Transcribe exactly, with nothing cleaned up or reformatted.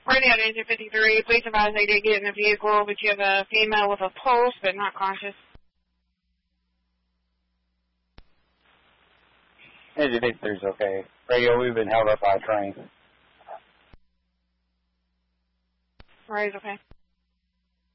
Radio at Agent fifty-three, please advise they did get in the vehicle, but you have a female with a pulse but not conscious. Agent fifty-three is okay. Radio, we've been held up by a train. Radio's okay.